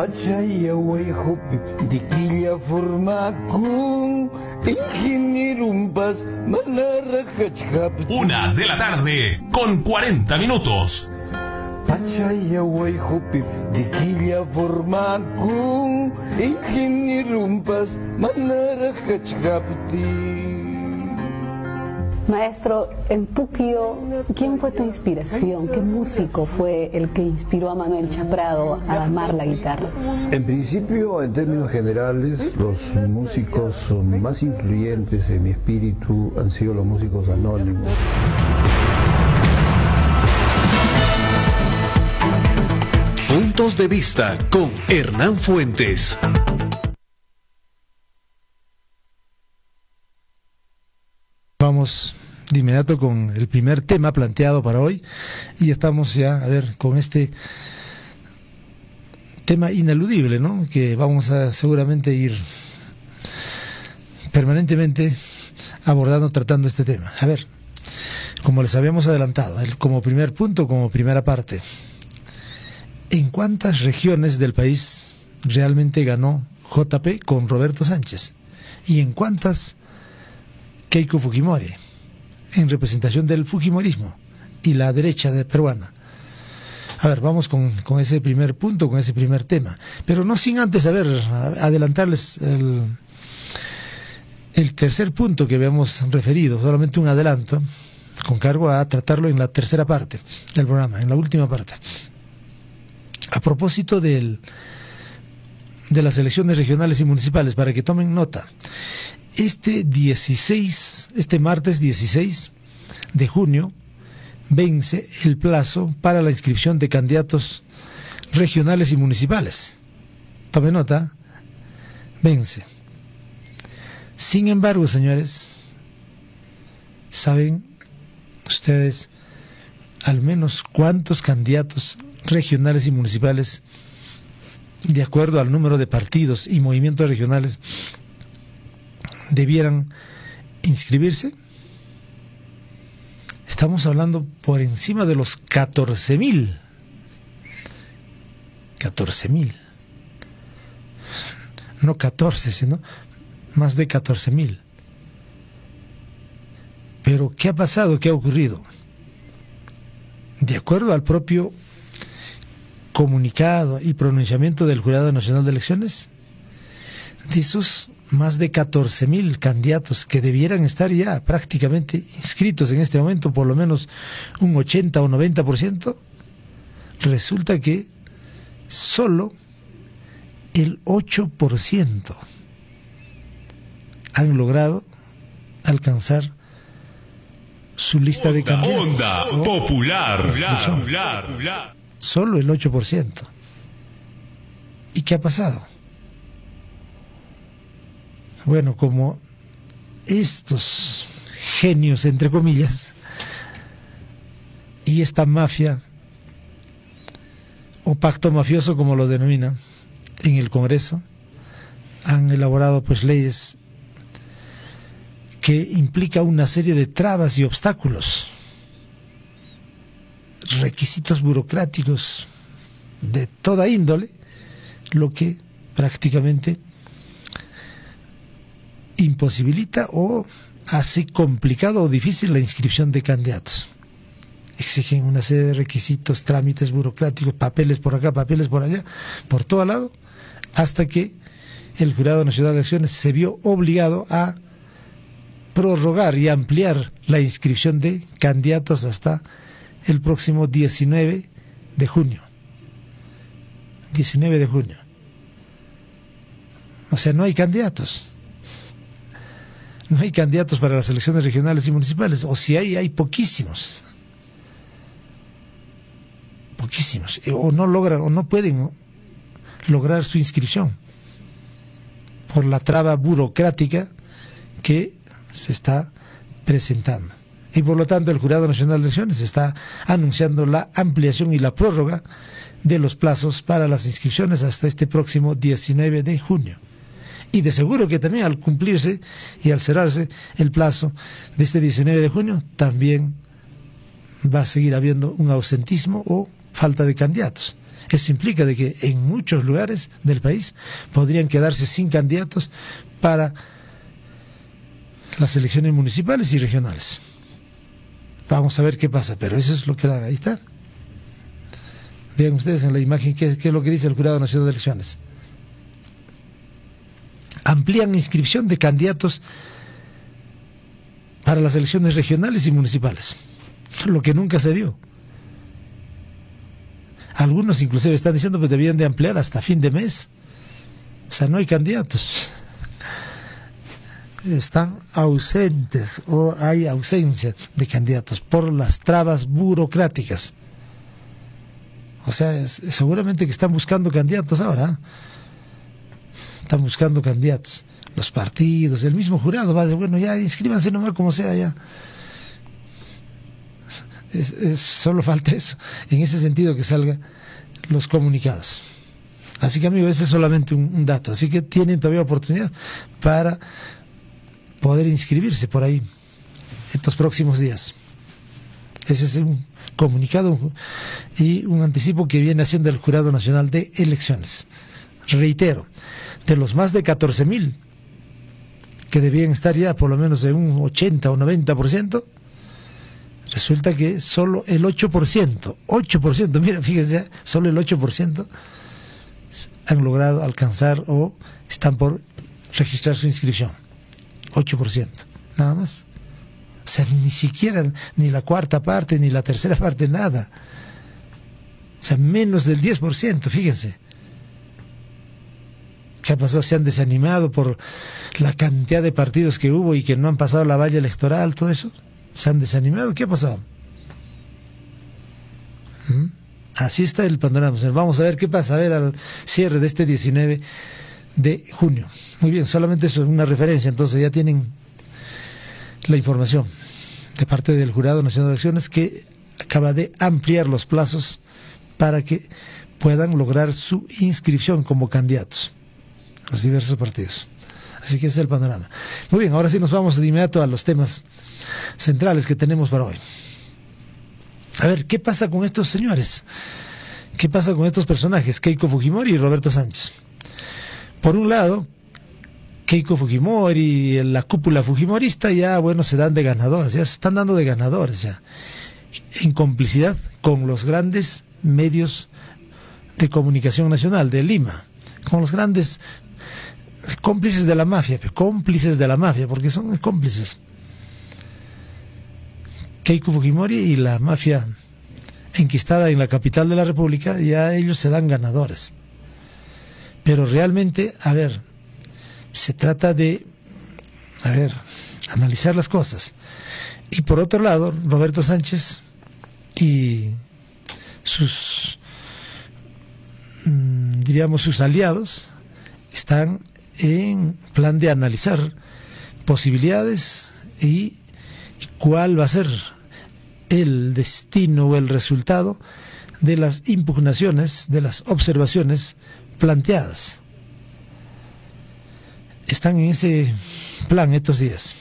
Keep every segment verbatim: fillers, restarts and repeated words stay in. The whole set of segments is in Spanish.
Pachaya wayhupi dikilla formakun ingenierumpas manarajachkapti. Una de la tarde con cuarenta minutos. Pachaya wayhupi dikilla formakun ingenierumpas manarajachkapti. Maestro, en Puquio, ¿quién fue tu inspiración? ¿Qué músico fue el que inspiró a Manuel Chaprado a amar la guitarra? En principio, en términos generales, los músicos más influyentes en mi espíritu han sido los músicos anónimos. Puntos de vista con Hernán Fuentes. Vamos de inmediato con el primer tema planteado para hoy y estamos ya, a ver, con este tema ineludible, ¿no? Que vamos a seguramente ir permanentemente abordando, tratando este tema. A ver, como les habíamos adelantado, como primer punto, como primera parte, ¿en cuántas regiones del país realmente ganó J P con Roberto Sánchez? ¿Y en cuántas Keiko Fujimori, en representación del fujimorismo y la derecha de peruana? A ver, vamos con, con ese primer punto, con ese primer tema, pero no sin antes, a ver, adelantarles el, el tercer punto que habíamos referido, solamente un adelanto, con cargo a tratarlo en la tercera parte del programa, en la última parte. A propósito del, de las elecciones regionales y municipales, para que tomen nota, Este dieciséis, este martes dieciséis de junio, vence el plazo para la inscripción de candidatos regionales y municipales. Tome nota, vence. Sin embargo, señores, ¿saben ustedes al menos cuántos candidatos regionales y municipales, de acuerdo al número de partidos y movimientos regionales, debieran inscribirse? Estamos hablando por encima de los catorce mil. catorce mil. No catorce, sino más de catorce mil. Pero ¿qué ha pasado? ¿Qué ha ocurrido? De acuerdo al propio comunicado y pronunciamiento del Jurado Nacional de Elecciones, de esos más de catorce mil candidatos que debieran estar ya prácticamente inscritos en este momento, por lo menos un ochenta o noventa por ciento, resulta que solo el ocho por ciento han logrado alcanzar su lista onda, de candidatos. Onda ¿no? popular, popular, popular. Solo el ocho por ciento. ¿Y qué ha pasado? Bueno, como estos genios, entre comillas, y esta mafia, o pacto mafioso como lo denominan en el Congreso, han elaborado pues leyes que implican una serie de trabas y obstáculos, requisitos burocráticos de toda índole, lo que prácticamente imposibilita o hace complicado o difícil la inscripción de candidatos. Exigen una serie de requisitos, trámites burocráticos, papeles por acá, papeles por allá, por todo lado, hasta que el Jurado Nacional de Elecciones se vio obligado a prorrogar y ampliar la inscripción de candidatos hasta el próximo diecinueve de junio. diecinueve de junio. O sea, no hay candidatos. No hay candidatos para las elecciones regionales y municipales, o si hay, hay poquísimos. Poquísimos. O no logran, o no pueden lograr su inscripción por la traba burocrática que se está presentando. Y por lo tanto el Jurado Nacional de Elecciones está anunciando la ampliación y la prórroga de los plazos para las inscripciones hasta este próximo diecinueve de junio. Y de seguro que también al cumplirse y al cerrarse el plazo de este diecinueve de junio, también va a seguir habiendo un ausentismo o falta de candidatos. Eso implica de que en muchos lugares del país podrían quedarse sin candidatos para las elecciones municipales y regionales. Vamos a ver qué pasa, pero eso es lo que da. Ahí está. Vean ustedes en la imagen qué, qué es lo que dice el Jurado Nacional de Elecciones. Amplían inscripción de candidatos para las elecciones regionales y municipales, lo que nunca se dio. Algunos inclusive están diciendo que debían de ampliar hasta fin de mes. O sea, no hay candidatos. Están ausentes o hay ausencia de candidatos por las trabas burocráticas. O sea, es, seguramente que están buscando candidatos ahora. Están buscando candidatos. Los partidos, el mismo jurado va a decir, bueno, ya inscríbanse nomás como sea ya. Es, es, solo falta eso, en ese sentido, que salgan los comunicados. Así que, amigos, ese es solamente un, un dato. Así que tienen todavía oportunidad para poder inscribirse por ahí estos próximos días. Ese es un comunicado y un anticipo que viene haciendo el Jurado Nacional de Elecciones. Reitero, de los más de catorce mil que debían estar ya por lo menos de un ochenta o noventa por ciento, resulta que solo el ocho por ciento, ocho por ciento, mira, fíjense, solo el ocho por ciento han logrado alcanzar o están por registrar su inscripción. ocho por ciento, nada más. O sea, ni siquiera, ni la cuarta parte, ni la tercera parte, nada. O sea, menos del diez por ciento, fíjense. ¿Qué ha pasado? Se han desanimado por la cantidad de partidos que hubo y que no han pasado la valla electoral, todo eso. ¿Se han desanimado? ¿Qué ha pasado? ¿Mm? Así está el panorama. Vamos a ver qué pasa, a ver al cierre de este diecinueve de junio. Muy bien, solamente eso es una referencia, entonces ya tienen la información de parte del Jurado Nacional de Elecciones, que acaba de ampliar los plazos para que puedan lograr su inscripción como candidatos a los diversos partidos. Así que ese es el panorama. Muy bien, ahora sí nos vamos de inmediato a los temas centrales que tenemos para hoy. A ver, ¿qué pasa con estos señores? ¿Qué pasa con estos personajes? Keiko Fujimori y Roberto Sánchez. Por un lado, Keiko Fujimori y la cúpula fujimorista ya, bueno, se dan de ganadores, ya se están dando de ganadores ya, en complicidad con los grandes medios de comunicación nacional de Lima, con los grandes cómplices de la mafia, cómplices de la mafia, porque son cómplices. Keiko Fujimori y la mafia enquistada en la capital de la República, ya ellos se dan ganadores. Pero realmente, a ver, se trata de, a ver, analizar las cosas. Y por otro lado, Roberto Sánchez y sus, mmm, diríamos, sus aliados están en plan de analizar posibilidades y cuál va a ser el destino o el resultado de las impugnaciones, de las observaciones planteadas. Están en ese plan estos días.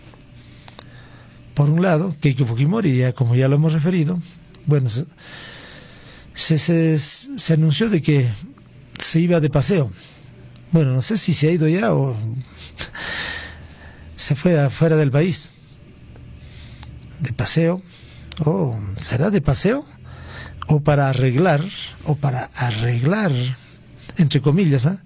Por un lado, Keiko Fujimori, ya como ya lo hemos referido, bueno, se, se, se anunció de que se iba de paseo. Bueno, no sé si se ha ido ya o se fue afuera del país. De paseo, o será de paseo, o para arreglar, o para arreglar, entre comillas, ¿eh?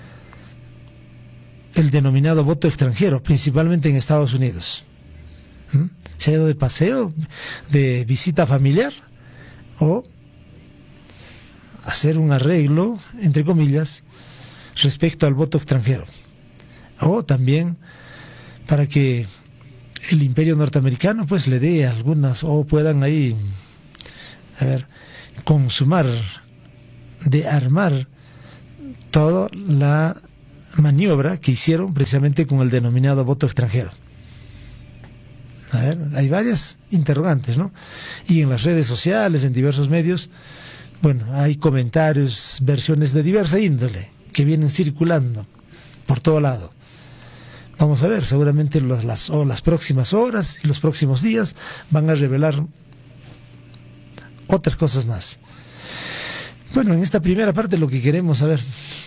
el denominado voto extranjero, principalmente en Estados Unidos. ¿Mm? ¿Se ha ido de paseo, de visita familiar, o hacer un arreglo, entre comillas, respecto al voto extranjero? O también para que el imperio norteamericano pues le dé algunas, o puedan ahí, a ver, consumar, de armar toda la maniobra que hicieron precisamente con el denominado voto extranjero. A ver, hay varias interrogantes, ¿no? Y en las redes sociales, en diversos medios, bueno, hay comentarios, versiones de diversa índole que vienen circulando por todo lado. Vamos a ver, seguramente los, las, o las próximas horas y los próximos días van a revelar otras cosas más. Bueno, en esta primera parte lo que queremos saber,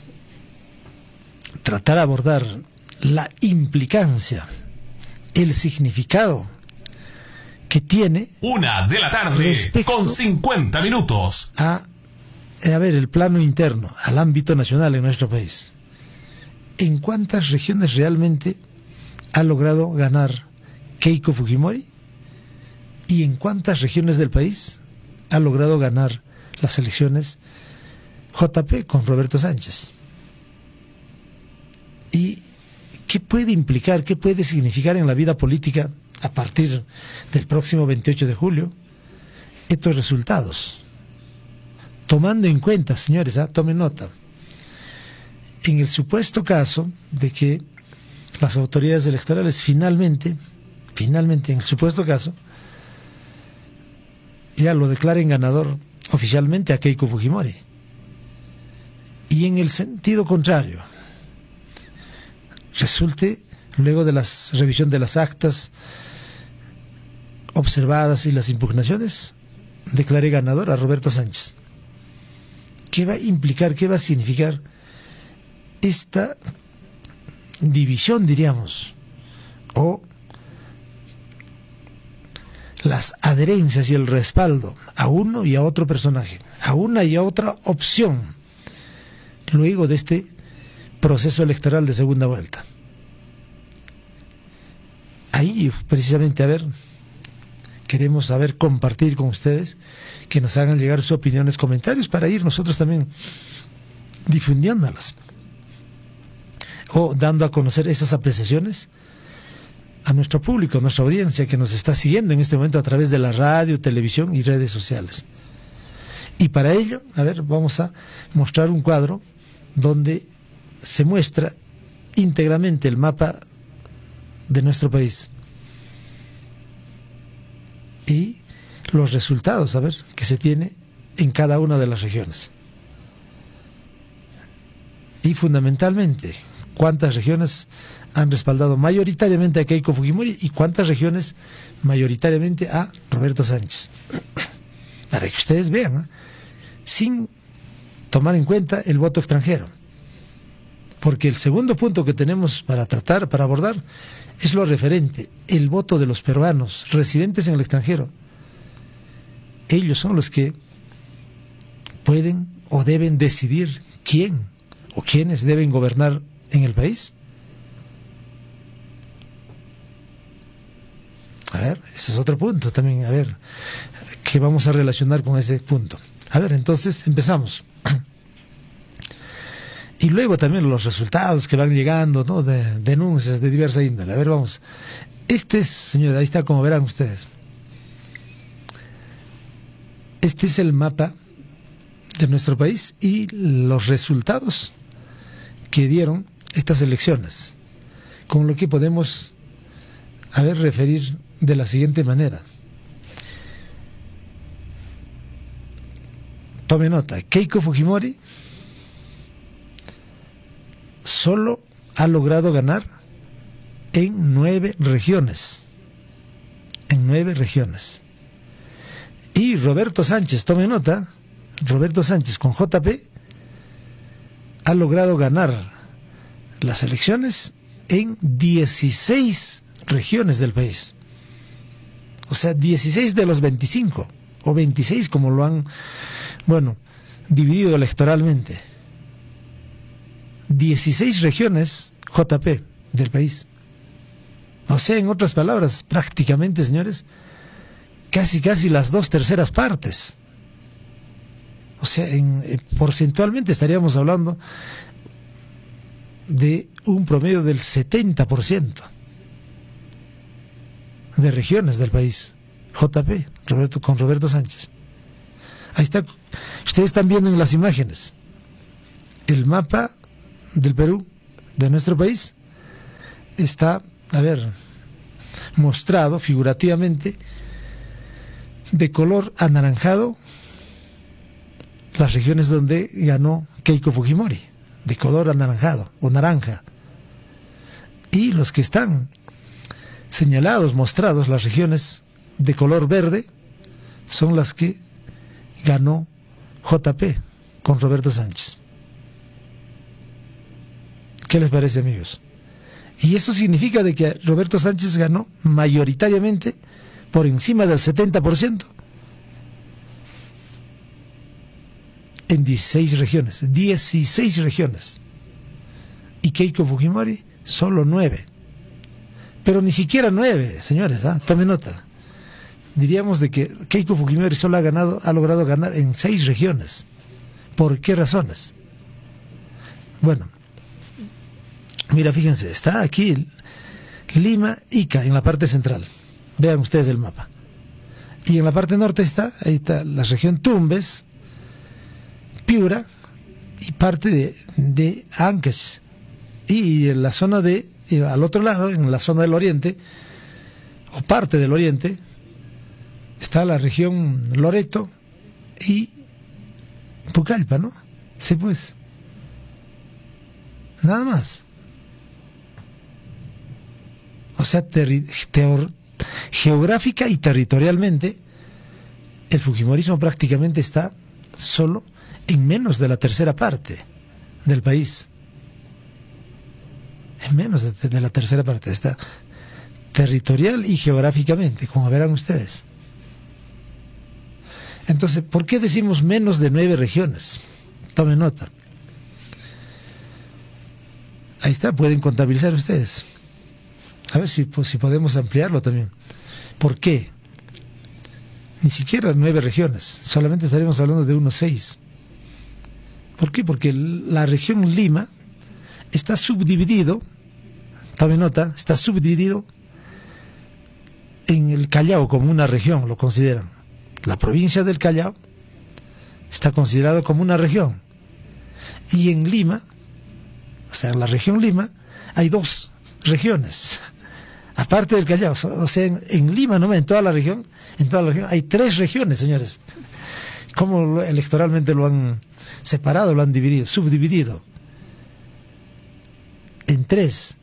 tratar de abordar la implicancia, el significado que tiene Una de la tarde con cincuenta minutos. A, a ver, el plano interno, al ámbito nacional en nuestro país. ¿En cuántas regiones realmente ha logrado ganar Keiko Fujimori? ¿Y en cuántas regiones del país ha logrado ganar las elecciones J P con Roberto Sánchez? ¿Y qué puede implicar, qué puede significar en la vida política a partir del próximo veintiocho de julio estos resultados? Tomando en cuenta, señores, ¿eh? Tomen nota, en el supuesto caso de que las autoridades electorales finalmente, finalmente en el supuesto caso, ya lo declaren ganador oficialmente a Keiko Fujimori. Y en el sentido contrario, resulte, luego de la revisión de las actas observadas y las impugnaciones, declare ganador a Roberto Sánchez. ¿Qué va a implicar, qué va a significar esta división, diríamos, o las adherencias y el respaldo a uno y a otro personaje, a una y a otra opción, luego de este proceso electoral de segunda vuelta? Ahí, precisamente, a ver, queremos saber, compartir con ustedes, que nos hagan llegar sus opiniones, comentarios, para ir nosotros también difundiéndolas o dando a conocer esas apreciaciones a nuestro público, a nuestra audiencia que nos está siguiendo en este momento a través de la radio, televisión y redes sociales. Y para ello, a ver, vamos a mostrar un cuadro donde se muestra íntegramente el mapa de nuestro país y los resultados, a ver, que se tiene en cada una de las regiones. Y fundamentalmente, cuántas regiones han respaldado mayoritariamente a Keiko Fujimori y cuántas regiones mayoritariamente a Roberto Sánchez. Para que ustedes vean, ¿eh? Sin tomar en cuenta el voto extranjero. Porque el segundo punto que tenemos para tratar, para abordar, es lo referente, el voto de los peruanos residentes en el extranjero. Ellos son los que pueden o deben decidir quién o quiénes deben gobernar en el país. A ver, ese es otro punto también, a ver, que vamos a relacionar con ese punto. A ver, entonces empezamos. Y luego también los resultados que van llegando, ¿no? De denuncias de diversa índole. A ver, vamos. Este es, señora, ahí está, como verán ustedes. Este es el mapa de nuestro país y los resultados que dieron estas elecciones, con lo que podemos, a ver, referir de la siguiente manera. Tome nota, Keiko Fujimori solo ha logrado ganar en nueve regiones. En nueve regiones. Y Roberto Sánchez, tome nota, Roberto Sánchez con J P ha logrado ganar las elecciones en dieciséis regiones del país. O sea, dieciséis de los veinticinco, o veintiséis como lo han, bueno, dividido electoralmente. dieciséis regiones J P del país. O sea, en otras palabras, prácticamente, señores, casi casi las dos terceras partes. O sea, en, eh, porcentualmente estaríamos hablando de un promedio del setenta por ciento de regiones del país. J P, Roberto, con Roberto Sánchez. Ahí está, ustedes están viendo en las imágenes el mapa del Perú, de nuestro país. Está, a ver, mostrado figurativamente de color anaranjado las regiones donde ganó Keiko Fujimori, de color anaranjado o naranja, y los que están señalados, mostrados, las regiones de color verde, son las que ganó J P con Roberto Sánchez. ¿Qué les parece, amigos? Y eso significa de que Roberto Sánchez ganó mayoritariamente por encima del setenta por ciento en dieciséis regiones, dieciséis regiones. Y Keiko Fujimori solo nueve. Pero ni siquiera nueve, señores, ¿ah? Tomen nota. Diríamos de que Keiko Fujimori solo ha ganado, ha logrado ganar en seis regiones. ¿Por qué razones? Bueno, mira, fíjense, está aquí Lima, Ica, en la parte central. Vean ustedes el mapa. Y en la parte norte está, ahí está la región Tumbes, Piura y parte de, de Ancash. Y en la zona de, al otro lado, en la zona del oriente, o parte del oriente, está la región Loreto y Pucallpa, ¿no? Sí, pues. Nada más. O sea, teor, geográfica y territorialmente, el fujimorismo prácticamente está solo en menos de la tercera parte del país. En menos de, de la tercera parte. Está territorial y geográficamente, como verán ustedes. Entonces, ¿por qué decimos menos de nueve regiones? Tomen nota. Ahí está, pueden contabilizar ustedes. A ver si, pues, si podemos ampliarlo también. ¿Por qué? Ni siquiera nueve regiones, solamente estaremos hablando de unos seis. ¿Por qué? Porque la región Lima está subdividido, tomen nota, está subdividido en el Callao como una región, lo consideran. La provincia del Callao está considerado como una región. Y en Lima, o sea, en la región Lima, hay dos regiones. Aparte del Callao, o sea, en, en Lima, ¿no? En toda la región, en toda la región, hay tres regiones, señores. ¿Cómo electoralmente lo han separado, lo han dividido, subdividido? En tres.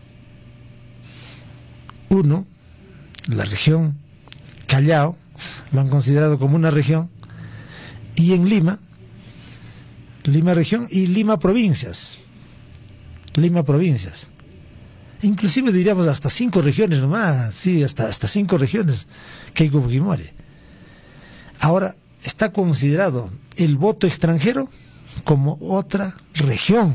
Uno, la región Callao, lo han considerado como una región, y en Lima, Lima región y Lima provincias. Lima provincias. Inclusive diríamos hasta cinco regiones nomás, sí, hasta, hasta cinco regiones, Keiko Fujimori. Ahora, está considerado el voto extranjero como otra región.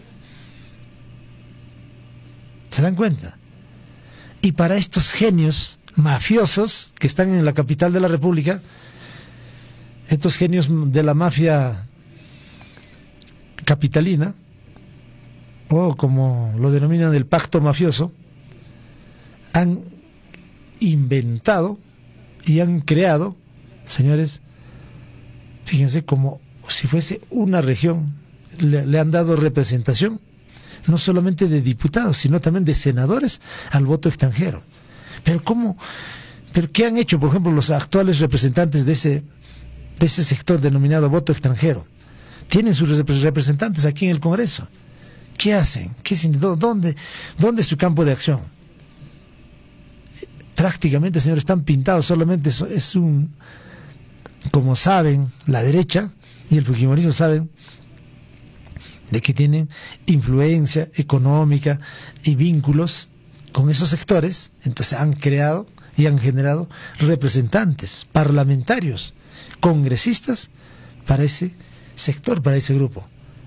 ¿Se dan cuenta? Y para estos genios mafiosos que están en la capital de la República, estos genios de la mafia capitalina, o como lo denominan el pacto mafioso, han inventado y han creado, señores, fíjense, como si fuese una región, le, le han dado representación, no solamente de diputados, sino también de senadores al voto extranjero. Pero ¿cómo? ¿Pero qué han hecho, por ejemplo, los actuales representantes de ese, de ese sector denominado voto extranjero? Tienen sus representantes aquí en el Congreso. ¿Qué hacen? ¿Qué, dónde, ¿Dónde es su campo de acción? Prácticamente, señores, están pintados, solamente es, es un... Como saben, la derecha y el fujimorismo saben de que tienen influencia económica y vínculos con esos sectores, entonces han creado y han generado representantes parlamentarios, congresistas para ese sector, para ese grupo.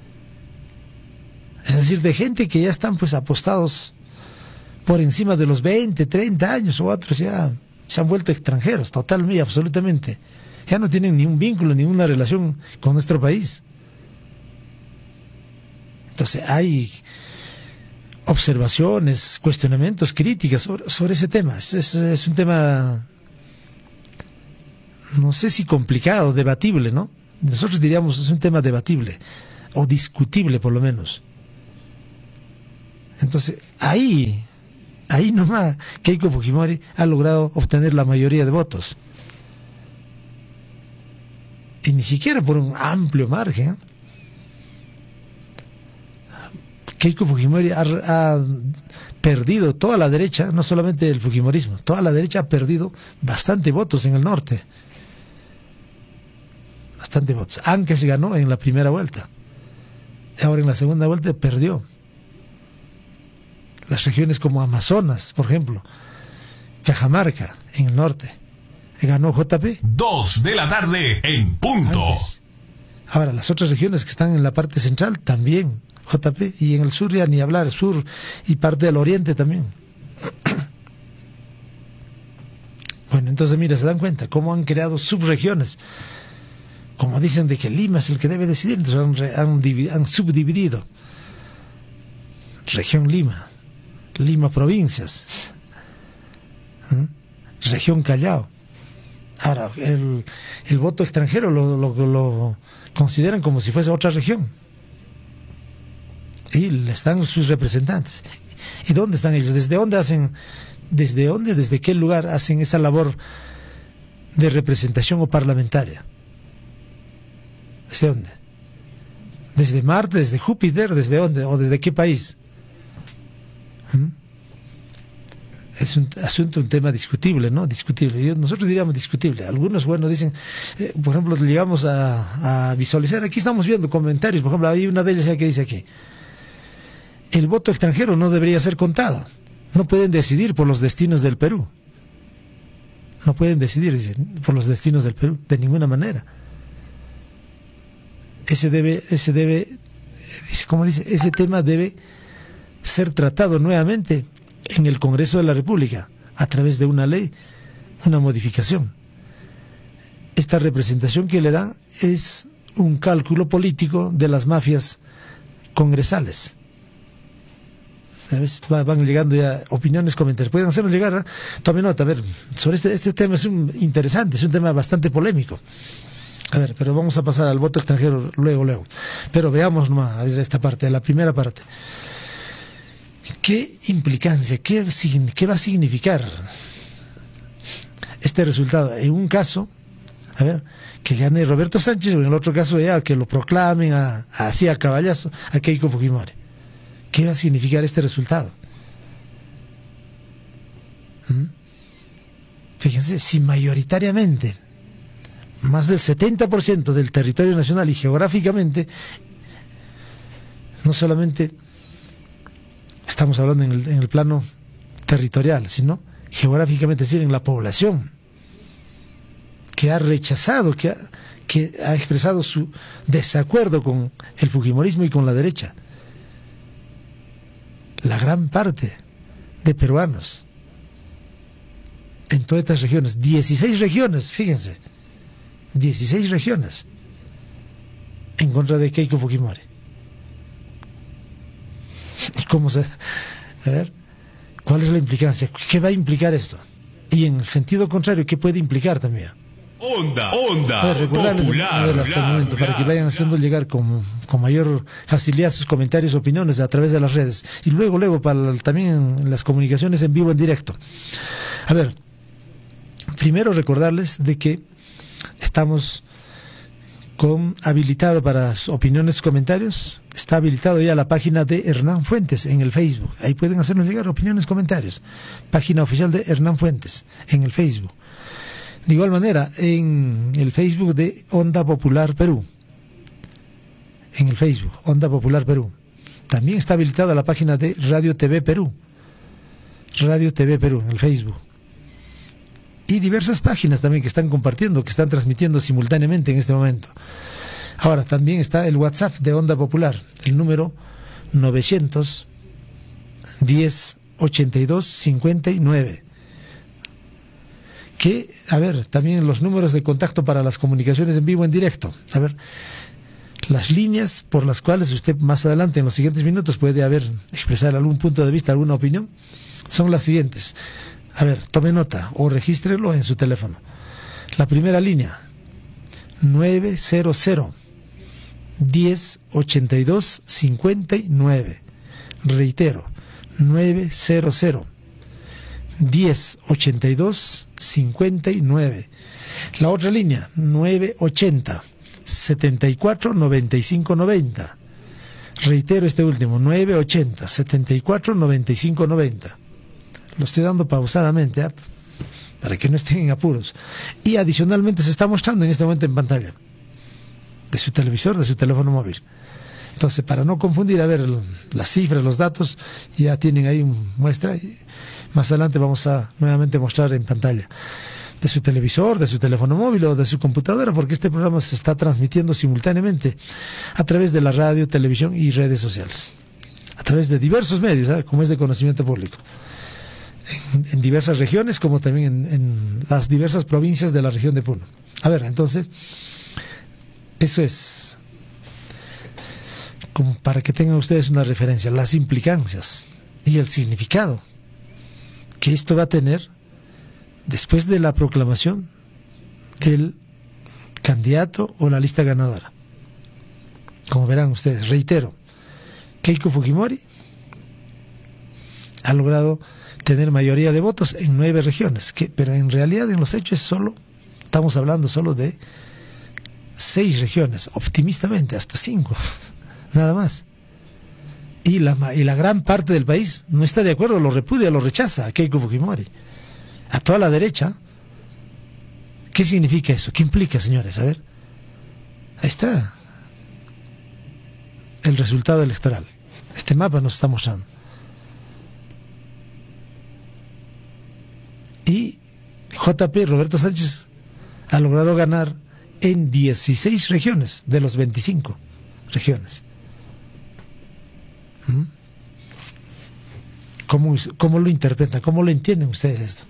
Es decir, de gente que ya están pues apostados por encima de los veinte, treinta años, o otros ya se han vuelto extranjeros, totalmente, absolutamente. Ya no tienen ni un vínculo, ni una relación con nuestro país. Entonces hay observaciones, cuestionamientos, críticas sobre, sobre ese tema. Es, es, es un tema, no sé si complicado, debatible, ¿no? Nosotros diríamos es un tema debatible, o discutible por lo menos. Entonces, ahí, ahí nomás Keiko Fujimori ha logrado obtener la mayoría de votos. Y ni siquiera por un amplio margen, ¿eh? Keiko Fujimori ha, ha perdido toda la derecha, no solamente el fujimorismo, toda la derecha ha perdido bastante votos en el norte. bastante votos. Ancash ganó en la primera vuelta. Ahora en la segunda vuelta perdió. Las regiones como Amazonas, por ejemplo, Cajamarca, en el norte, ganó J P. Dos de la tarde en punto. Ancash. Ahora, las otras regiones que están en la parte central también, J P, y en el sur ya ni hablar, sur y parte del oriente también. Bueno, entonces mira, se dan cuenta cómo han creado subregiones. Como dicen de que Lima es el que debe decidir, entonces han, han, divid, han subdividido. Región Lima, Lima provincias, ¿Mm? Región Callao. Ahora, el, el voto extranjero lo, lo, lo consideran como si fuese otra región. Y están sus representantes. ¿Y dónde están ellos? ¿Desde dónde hacen, desde dónde, desde qué lugar hacen esa labor de representación o parlamentaria? ¿Desde dónde? ¿Desde Marte, desde Júpiter, desde dónde? ¿O desde qué país? ¿Mm? Es un asunto, un tema discutible, ¿no? Discutible. Yo, nosotros diríamos discutible. Algunos, bueno, dicen, eh, por ejemplo, llegamos a, a visualizar, aquí estamos viendo comentarios, por ejemplo, hay una de ellas que dice aquí, el voto extranjero no debería ser contado. No pueden decidir por los destinos del Perú. No pueden decidir, dicen, por los destinos del Perú, de ninguna manera. Ese debe, ese debe, ¿cómo dice? Ese tema debe ser tratado nuevamente en el Congreso de la República, a través de una ley, una modificación. Esta representación que le dan es un cálculo político de las mafias congresales. A veces van llegando ya opiniones, comentarios. Pueden hacernos llegar, ¿eh? Tome nota, a ver, sobre este, este tema es un, interesante, es un tema bastante polémico. A ver, pero vamos a pasar al voto extranjero luego, luego. Pero veamos nomás, a ver, esta parte, la primera parte. ¿Qué implicancia, qué, qué va a significar este resultado? En un caso, a ver, que gane Roberto Sánchez, o en el otro caso ya que lo proclamen a, así a caballazo a Keiko Fujimori. ¿Qué va a significar este resultado? ¿Mm? Fíjense, si mayoritariamente más del setenta por ciento del territorio nacional y geográficamente, no solamente estamos hablando en el, en el plano territorial, sino geográficamente, es decir, en la población, que ha rechazado, que ha, que ha expresado su desacuerdo con el fujimorismo y con la derecha. La gran parte de peruanos en todas estas regiones, dieciséis regiones, fíjense, dieciséis regiones en contra de Keiko Fujimori. ¿Cómo se...? A ver, ¿cuál es la implicancia? ¿Qué va a implicar esto? Y en sentido contrario, ¿qué puede implicar también? Onda, onda, ver, popular, a ver, hasta el momento, para que vayan haciendo llegar con, con mayor facilidad sus comentarios, opiniones a través de las redes. Y luego, luego, para también en las comunicaciones en vivo, en directo. A ver, primero recordarles de que estamos con habilitado para opiniones, comentarios. Está habilitado ya la página de Hernán Fuentes en el Facebook. Ahí pueden hacernos llegar opiniones, comentarios. Página oficial de Hernán Fuentes en el Facebook. De igual manera, en el Facebook de Onda Popular Perú. En el Facebook, Onda Popular Perú. También está habilitada la página de Radio T V Perú. Radio T V Perú en el Facebook. Y diversas páginas también que están compartiendo, que están transmitiendo simultáneamente en este momento. Ahora, también está el WhatsApp de Onda Popular, el número novecientos diez ochenta y dos cincuenta y nueve. Que, a ver, también los números de contacto para las comunicaciones en vivo, en directo. A ver, las líneas por las cuales usted más adelante, en los siguientes minutos, puede haber, expresar algún punto de vista, alguna opinión, son las siguientes. A ver, tome nota o regístrelo en su teléfono. La primera línea, nueve cero cero, diez ochenta y dos cincuenta y nueve. Reitero, nueve cero cero, diez ochenta y dos cincuenta y nueve. La otra línea, nueve ochenta, setenta y cuatro noventa y cinco noventa. Reitero este último, nueve ochenta, setenta y cuatro noventa y cinco noventa. Lo estoy dando pausadamente, ¿eh? Para que no estén en apuros. Y adicionalmente se está mostrando en este momento en pantalla. de su televisor, de su teléfono móvil. Entonces, para no confundir, a ver, las cifras, los datos, ya tienen ahí una muestra, y más adelante vamos a nuevamente mostrar en pantalla. De su televisor, de su teléfono móvil o de su computadora, porque este programa se está transmitiendo simultáneamente a través de la radio, televisión y redes sociales, a través de diversos medios, ¿sabes? Como es de conocimiento público, en, en diversas regiones, como también en, en las diversas provincias de la región de Puno. A ver, entonces, eso es como para que tengan ustedes una referencia, las implicancias y el significado que esto va a tener después de la proclamación del candidato o la lista ganadora. Como verán ustedes, reitero, Keiko Fujimori ha logrado tener mayoría de votos en nueve regiones, que, pero en realidad en los hechos solo, estamos hablando solo de seis regiones, optimistamente hasta cinco, nada más. Y la, y la gran parte del país no está de acuerdo, lo repudia, lo rechaza a Keiko Fujimori. A toda la derecha. ¿Qué significa eso? ¿Qué implica, señores? A ver, ahí está el resultado electoral. Este mapa nos está mostrando. Y J P, Roberto Sánchez, ha logrado ganar en dieciséis regiones de los veinticinco regiones. ¿Mm? ¿Cómo, cómo lo interpretan? ¿Cómo lo entienden ustedes esto?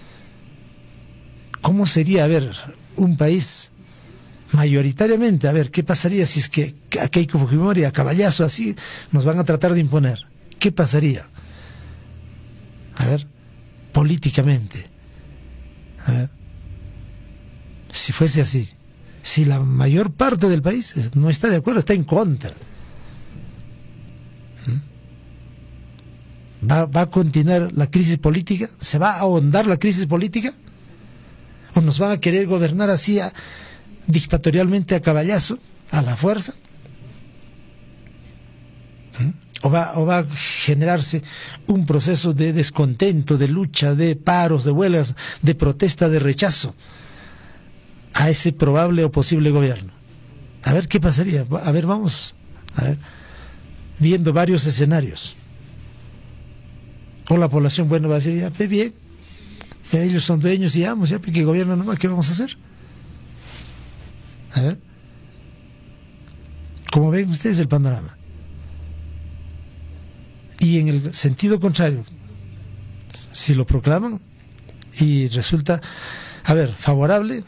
¿Cómo sería, a ver, un país mayoritariamente, a ver, qué pasaría si es que a Keiko Fujimori, a caballazo así, nos van a tratar de imponer? ¿Qué pasaría? A ver, políticamente. A ver, si fuese así, si la mayor parte del país no está de acuerdo, está en contra, ¿va, va a continuar la crisis política? ¿Se va a ahondar la crisis política? ¿O nos van a querer gobernar así a, dictatorialmente a caballazo, a la fuerza? ¿Mm? ¿O va, o va a generarse un proceso de descontento, de lucha, de paros, de huelgas, de protesta, de rechazo a ese probable o posible gobierno? A ver qué pasaría. A ver, vamos a ver, viendo varios escenarios. O la población, bueno, va a decir, ya, pues bien, ya ellos son dueños y amos, ya que gobierno nomás, ¿qué vamos a hacer? A ver, ¿cómo ven ustedes el panorama? Y en el sentido contrario, si lo proclaman y resulta, a ver, favorable,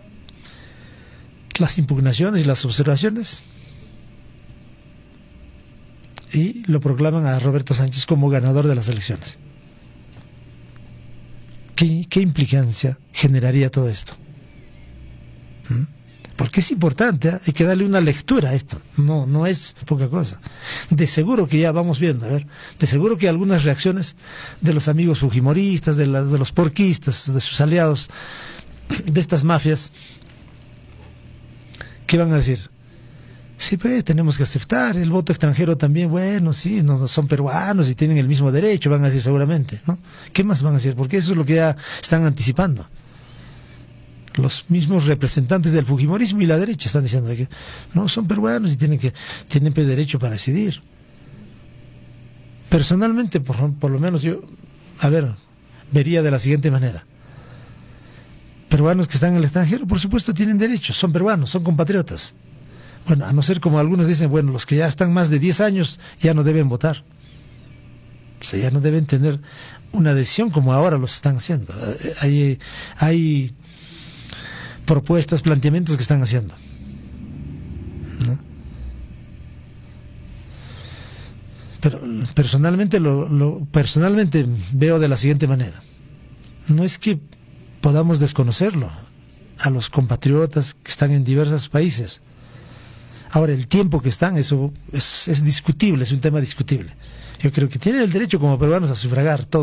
las impugnaciones y las observaciones, y lo proclaman a Roberto Sánchez como ganador de las elecciones. ¿Qué, qué implicancia generaría todo esto? ¿Mm? Porque es importante, ¿eh? Hay que darle una lectura a esto, no, no es poca cosa. De seguro que ya vamos viendo, a ver, de seguro que algunas reacciones de los amigos fujimoristas, de, las, de los porquistas, de sus aliados, de estas mafias, ¿qué van a decir? Sí, pues tenemos que aceptar el voto extranjero también, bueno, sí, no son peruanos y tienen el mismo derecho, van a decir seguramente, ¿no? ¿Qué más van a decir? Porque eso es lo que ya están anticipando. Los mismos representantes del fujimorismo y la derecha están diciendo que no, son peruanos y tienen que tienen derecho para decidir. Personalmente, por, por lo menos yo, a ver, vería de la siguiente manera. Peruanos que están en el extranjero, por supuesto, tienen derechos, son peruanos, son compatriotas. Bueno, a no ser como algunos dicen, bueno, los que ya están más de diez años ya no deben votar. O sea, ya no deben tener una decisión como ahora los están haciendo. Hay, hay propuestas, planteamientos que están haciendo, ¿no? Pero personalmente lo, lo personalmente veo de la siguiente manera. No es que podamos desconocerlo a los compatriotas que están en diversos países. Ahora, el tiempo que están, eso es, es discutible, es un tema discutible. Yo creo que tienen el derecho como peruanos a sufragar todo.